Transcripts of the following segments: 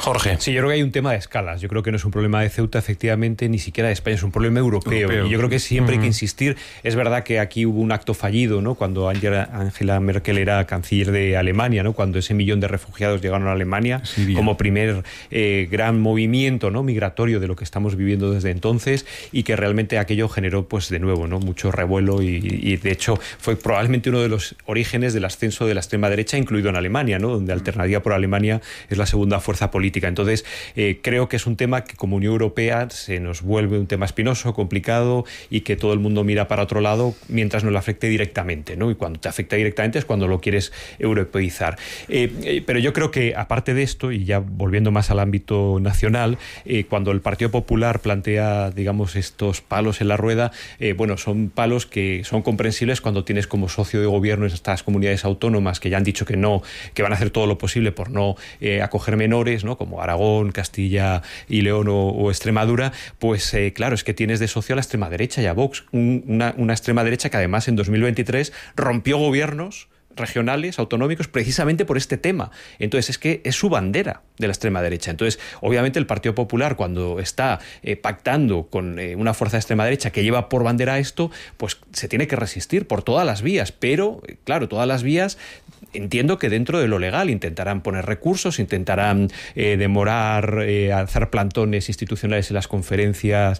Jorge. Sí, yo creo que hay un tema de escalas. Yo creo que no es un problema de Ceuta, efectivamente, ni siquiera de España, es un problema europeo. Y yo creo que siempre hay que insistir. Es verdad que aquí hubo un acto fallido, ¿no? Cuando Angela Merkel era canciller de Alemania, ¿no? Cuando ese 1 millón de refugiados llegaron a Alemania, como primer gran movimiento, ¿no? migratorio de lo que estamos viviendo desde entonces, y que realmente aquello generó, pues de nuevo, ¿no? mucho revuelo y de hecho fue probablemente uno de los orígenes del ascenso de la extrema derecha, incluido en Alemania, ¿no? donde Alternativa por Alemania es la segunda fuerza política. Entonces, creo que es un tema que como Unión Europea se nos vuelve un tema espinoso, complicado, y que todo el mundo mira para otro lado mientras no le afecte directamente, ¿no? Y cuando te afecta directamente es cuando lo quieres europeizar. Pero yo creo que, aparte de esto, y ya volviendo más al ámbito nacional, cuando el Partido Popular plantea, digamos, estos palos en la rueda, bueno, son palos que son comprensibles cuando tienes como socio de gobierno estas comunidades autónomas que ya han dicho que no, que van a hacer todo lo posible por no acoger menores, ¿no? Como Aragón, Castilla y León o Extremadura. Pues claro, es que tienes de socio a la extrema derecha y a Vox, una extrema derecha que además en 2023 rompió gobiernos regionales, autonómicos, precisamente por este tema. Entonces, es que es su bandera de la extrema derecha. Entonces, obviamente, el Partido Popular, cuando está pactando con una fuerza de extrema derecha que lleva por bandera esto, pues se tiene que resistir por todas las vías. Pero, claro, todas las vías, entiendo que dentro de lo legal intentarán poner recursos, intentarán demorar, hacer plantones institucionales en las conferencias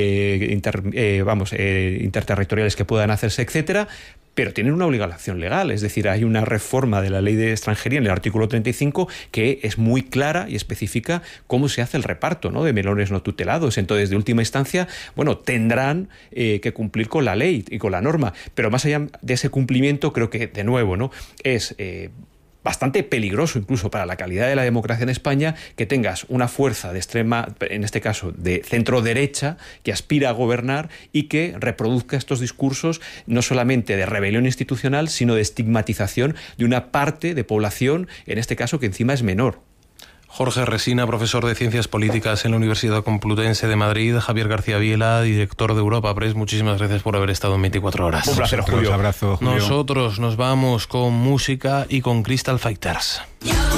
interterritoriales que puedan hacerse, etcétera. Pero tienen una obligación legal, es decir, hay una reforma de la ley de extranjería en el artículo 35 que es muy clara y especifica cómo se hace el reparto, ¿no? de menores no tutelados. Entonces, de última instancia, bueno, tendrán que cumplir con la ley y con la norma. Pero más allá de ese cumplimiento, creo que, de nuevo, ¿no? es bastante peligroso incluso para la calidad de la democracia en España que tengas una fuerza de extrema, en este caso de centro derecha, que aspira a gobernar y que reproduzca estos discursos no solamente de rebelión institucional, sino de estigmatización de una parte de población, en este caso que encima es menor. Jorge Resina, profesor de Ciencias Políticas en la Universidad Complutense de Madrid. Javier García Viela, director de Europa Press. Muchísimas gracias por haber estado en 24 horas. Un placer, Julio. Un abrazo, Julio. Nosotros nos vamos con música y con Crystal Fighters.